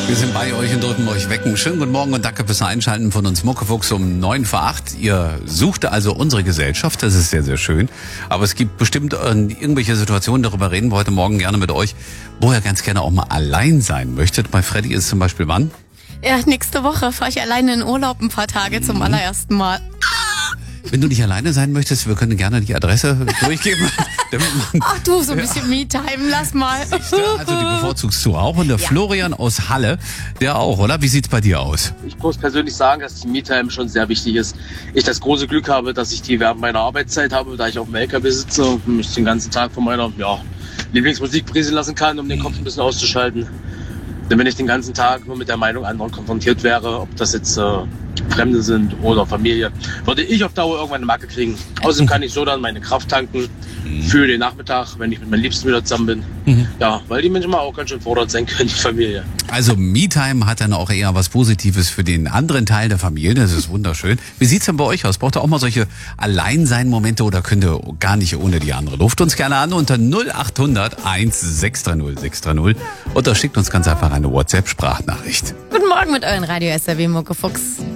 Wir sind bei euch und dürfen euch wecken. Schönen guten Morgen und danke fürs Einschalten von uns Muckefuchs um 9:08. Ihr sucht also unsere Gesellschaft, das ist sehr, sehr schön. Aber es gibt bestimmt irgendwelche Situationen, darüber reden wir heute Morgen gerne mit euch, wo ihr ganz gerne auch mal allein sein möchtet. Bei Freddy ist zum Beispiel wann? Ja, nächste Woche fahre ich alleine in Urlaub ein paar Tage zum allerersten Mal. Wenn du nicht alleine sein möchtest, wir können gerne die Adresse durchgeben. Ach du, so ein bisschen Me-Time, lass mal. Also die bevorzugst du auch. Und der Florian aus Halle, der auch, oder? Wie sieht's bei dir aus? Ich muss persönlich sagen, dass die Me-Time schon sehr wichtig ist. Ich das große Glück habe, dass ich die während meiner Arbeitszeit habe, da ich auf dem LKW sitze und mich den ganzen Tag von meiner Lieblingsmusik prisen lassen kann, um den Kopf ein bisschen auszuschalten. Denn wenn ich den ganzen Tag nur mit der Meinung anderer konfrontiert wäre, ob das jetzt Fremde sind oder Familie, würde ich auf Dauer irgendwann eine Macke kriegen. Außerdem kann ich so dann meine Kraft tanken für den Nachmittag, wenn ich mit meinen Liebsten wieder zusammen bin. Ja, weil die manchmal auch ganz schön fordert sein können, die Familie. Also Me-Time hat dann auch eher was Positives für den anderen Teil der Familie. Das ist wunderschön. Wie sieht's denn bei euch aus? Braucht ihr auch mal solche Alleinsein-Momente oder könnt ihr gar nicht ohne die andere? Ruft uns gerne an unter 0800 1630 630 oder schickt uns ganz einfach eine WhatsApp-Sprachnachricht. Guten Morgen mit euren Radio SRW Muckefuchs.